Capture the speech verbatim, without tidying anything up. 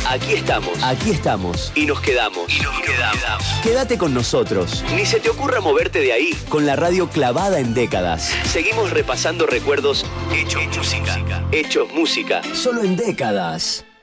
Aquí estamos. Aquí estamos. Y nos quedamos. Y nos quedamos. Quédate con nosotros. Ni se te ocurra moverte de ahí. Con la radio clavada en décadas. Seguimos repasando recuerdos hechos música. Hechos música. Solo en décadas.